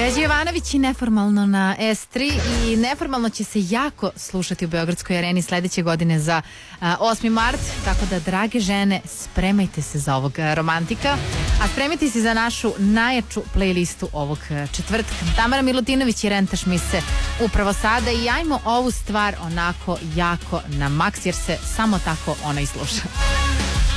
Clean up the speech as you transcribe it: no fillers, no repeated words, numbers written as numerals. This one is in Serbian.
Peđa Jovanović i Neformalno na S3 i Neformalno će se jako slušati u Beogradskoj areni sledeće godine za 8. mart, tako da drage žene spremajte se za ovog romantika, a spremajte se za našu najjaču playlistu ovog četvrtka. Tamara Milutinović i Renta Šmise upravo sada i ajmo ovu stvar onako jako na maks jer se samo tako ona i sluša.